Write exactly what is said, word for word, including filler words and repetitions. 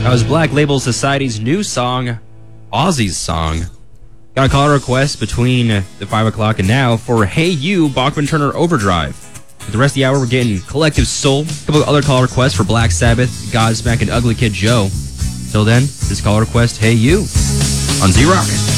That was Black Label Society's new song, Ozzy's song. Got a call request between the five o'clock and now for Hey You, Bachman Turner Overdrive. For the rest of the hour, we're getting Collective Soul, a couple of other call requests for Black Sabbath, Godsmack, and Ugly Kid Joe. Till then, this call request, Hey You, on Z-Rockin'.